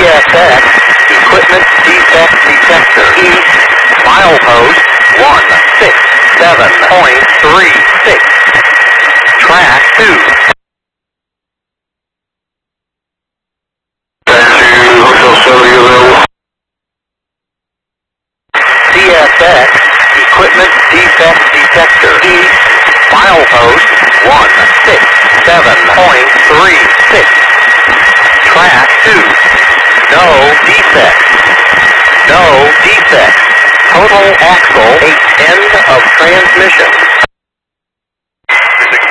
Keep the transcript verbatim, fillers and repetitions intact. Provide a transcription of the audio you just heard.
S X, equipment defect detector. East, milepost one six seven point three six. Track two. C S X, equipment defect detector. East, milepost one six seven point three six. Track two. No defect. No defect. Total axle, eight end of transmission.